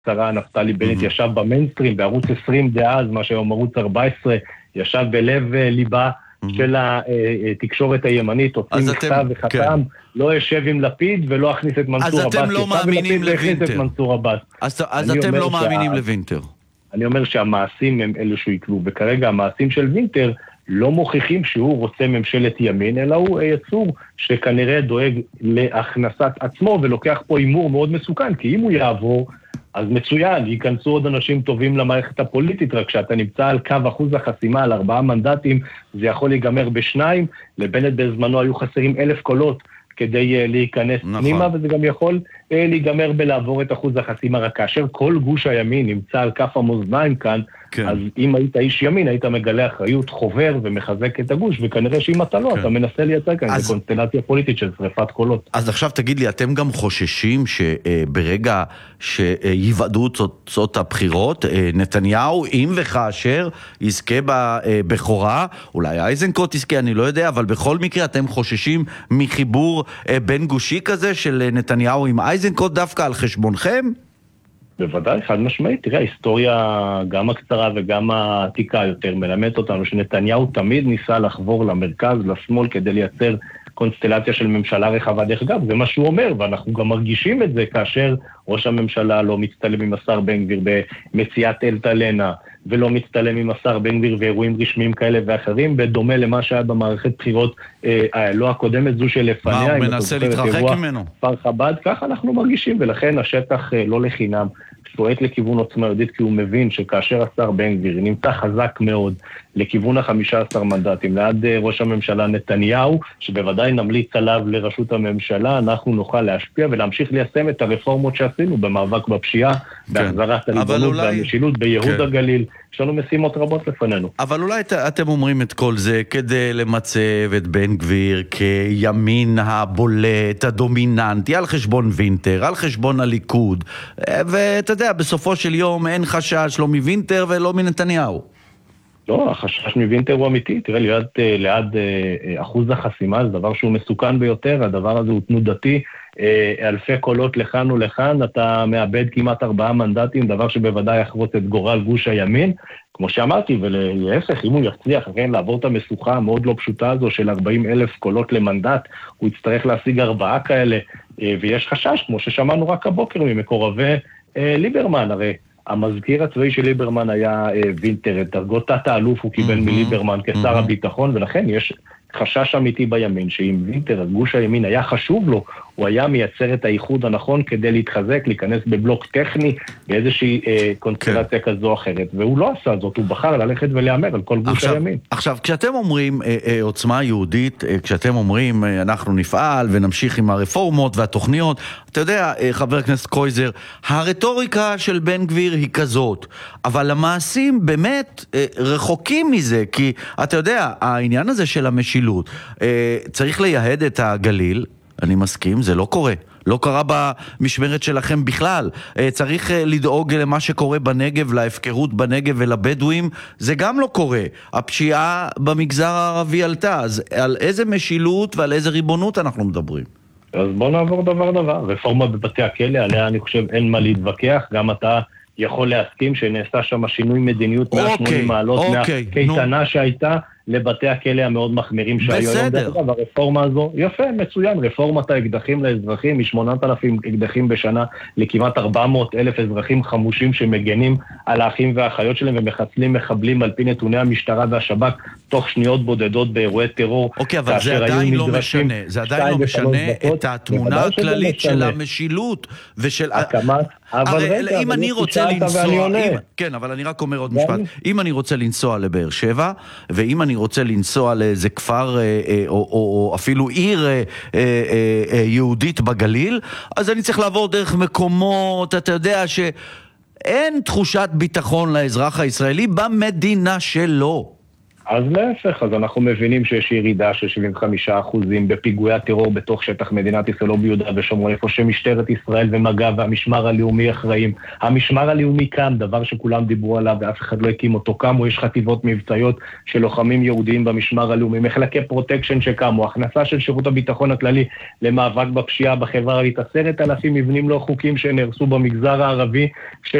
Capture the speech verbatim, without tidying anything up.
קצרה, נפתלי בנט ישב במיינסטרים, בערוץ עשרים דאז, מה שהיום ערוץ ארבע עשרה, ישב בלב ליבה של התקשורת הימנית, הוציא מכתב וחתם, לא ישב עם לפיד ולא הכניס את מנסור עבאס. אז אתם לא מאמינים לוינטר. אז אתם לא מאמינים לוינטר. אני אומר שהמעשים הם אלו שהוא יקבו, וכרגע המעשים של וינטר לא מוכיחים שהוא רוצה ממשלת ימין, אלא הוא יצור שכנראה דואג להכנסת עצמו, ולוקח פה אימור מאוד מסוכן, כי אם הוא יעבור, אז מצוין, ייכנסו עוד אנשים טובים למערכת הפוליטית, רק שאתה נמצא על קו אחוז החסימה, על ארבעה מנדטים, זה יכול להיגמר בשניים, לבנט בזמנו היו חסרים אלף קולות, כדי להיכנס נכון. פנימה, וזה גם יכול להיגמר בלעבור את אחוז החסימה, רק כאשר כל גוש הימין נמצא על כף המאזניים כאן, כן. אז אם היית איש ימין, היית מגלה אחריות, חובר ומחזק את הגוש, וכנראה שאם אתה לא, כן. אתה מנסה לייצר כאן, אז... זה קונסטלציה פוליטית של שריפת קולות. אז עכשיו תגיד לי, אתם גם חוששים שברגע שיוודעו תוצאות הבחירות, נתניהו, אם וכאשר יזכה בבכורה, אולי אייזנקוט יזכה, אני לא יודע, אבל בכל מקרה אתם חוששים מחיבור בין גושי כזה של נתניהו עם אייזנקוט דווקא על חשבונכם? בוודאי, חד משמעית. תראה, ההיסטוריה גם הקצרה וגם העתיקה יותר מלמדת אותנו שנתניהו תמיד ניסה לחבור למרכז, לשמאל, כדי לייצר קונסטלציה של ממשלה רחבה. דרך אגב, זה מה שהוא אומר, ואנחנו גם מרגישים את זה כאשר ראש הממשלה לא מצטלם עם השר בן גביר במציאת אלטלנה, ולא מצטלם עם השר בן גביר ואירועים רשמיים כאלה ואחרים, בדומה למה שהיה במערכת בחירות, אה, לא הקודמת, זו שלפניה. מה, הוא מנסה להתרחק ממנו? פר חב"ד, כך אנחנו מרגישים, ולכן השטח אה, לא לחינם. שואט לכיוון עוצמה יהודית, כי הוא מבין שכאשר השר בן גביר נמצא חזק מאוד לכיוון ה-חמישה עשר מנדטים, ליד ראש הממשלה נתניהו, שבוודאי נמליץ עליו לראשות הממשלה, אנחנו נוכל להשפיע ולהמשיך ליישם את הרפורמות שעשינו במאבק בפשיעה, כן. בהחזרת הריבונות אולי... והמשילות בייהוד כן. הגליל. יש לנו משימות רבות לפנינו. אבל אולי אתם אומרים את כל זה כדי למצב את בן גביר כימין הבולט, הדומיננטי, על חשבון וינטר, על חשבון הליכוד, ואתה יודע, בסופו של יום אין חשש לא מוינטר ולא מנתניהו. לא, החשש מוינטר הוא אמיתי. תראה, ליד, ליד אחוז החסימה, זה דבר שהוא מסוכן ביותר, הדבר הזה הוא תנודתי, אלפי קולות לכאן ולכאן, אתה מאבד כמעט ארבעה מנדטים, דבר שבוודאי יחרוץ את גורל גוש הימין, כמו שאמרתי, ולהפך, אם הוא יצליח כן, לעבור את המסוכה המאוד לא פשוטה הזו של ארבעים אלף קולות למנדט, הוא יצטרך להשיג ארבעה כאלה, ויש חשש, כמו ששמענו רק הבוקר ממקורבי ליברמן, הרי המזכיר הצבאי של ליברמן היה וינטר, את דרגות תת-האלוף הוא קיבל מליברמן כשר הביטחון, ולכן יש חשש אמיתי בימין, שאם וינטר, גוש הימין, היה חשוב לו, הוא היה מייצר את האיחוד הנכון כדי להתחזק, להיכנס בבלוק טכני, באיזושהי אה, קונסטלציה כן. כזו או אחרת, והוא לא עשה זאת, הוא בחר ללכת ולהאמר על כל גוש עכשיו, הימין. עכשיו, כשאתם אומרים אה, אה, עוצמה יהודית, אה, כשאתם אומרים אה, אנחנו נפעל ונמשיך עם הרפורמות והתוכניות, אתה יודע, אה, חבר הכנסת קויזר, הרטוריקה של בן גביר היא כזאת, אבל המעשים באמת אה, רחוקים מזה, כי אתה יודע, העניין הזה של המשילות, אה, צריך לייהד את הגליל, אני מסכים, זה לא קורה. לא קרה במשמרת שלכם בכלל. צריך לדאוג למה שקורה בנגב, להפקרות בנגב ולבדואים, זה גם לא קורה. הפשיעה במגזר הערבי עלתה, אז על איזה משילות ועל איזה ריבונות אנחנו מדברים? אז בוא נעבור דבר דבר. רפורמה בבתי הכלא, עליה אני חושב אין מה להתווכח, גם אתה יכול להסכים שנעשה שם שינוי מדיניות מאה ושמונים מעלות מהקייטנה שהייתה לבתי הכלא המאוד מחמירים שהיו היום. בסדר. הרפורמה הזו, יפה, מצוין, רפורמת האקדחים לאזרחים, מ-שמונת אלפים אקדחים בשנה לכמעט ארבע מאות אלף אזרחים חמושים שמגנים על האחים והאחיות שלהם ומחסלים מחבלים על פי נתוני המשטרה והשב"כ תוך שניות בודדות באירועי טרור. אוקיי, אבל זה עדיין לא משנה, זה עדיין לא משנה את התמונה הכללית של המשילות ושל... הקמת, אבל רגע, אם אני רוצה לנסוע... כן, אבל אני רק אומר עוד משפט. אם אני רוצה לנסוע לבאר שבע, ואם אני רוצה לנסוע לאיזה כפר או, או, או אפילו עיר יהודית בגליל, אז אני צריך לעבור דרך מקומות, אתה יודע שאין תחושת ביטחון לאזרח הישראלי במדינה שלו. אז להפך, אז אנחנו מבינים שיש ירידה של שבעים וחמישה אחוזים בפיגועי הטרור בתוך שטח מדינת ישראל, לא ביהודה ושומרון, איפה שמשטרת ישראל ומג"ב והמשמר הלאומי אחראים. המשמר הלאומי קם, דבר שכולם דיברו עליו ואף אחד לא הקים אותו, קמו, יש חטיבות מבצעיות של לוחמים יהודיים במשמר הלאומי, מחלקי פרוטקשן שקמו, הכנסה של שירות הביטחון הכללי למאבק בפשיעה בחברה הערבית, עשרת אלפים מבנים לא חוקיים שנהרסו במגזר הערבי,